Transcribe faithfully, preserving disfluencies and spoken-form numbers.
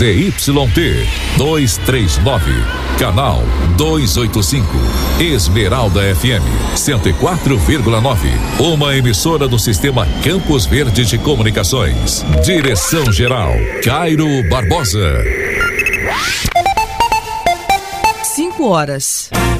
Z Y T duzentos e trinta e nove, canal duzentos e oitenta e cinco, Esmeralda F M cento e quatro vírgula nove, uma emissora do Sistema Campos Verde de Comunicações. Direção geral Cairo Barbosa. Cinco horas.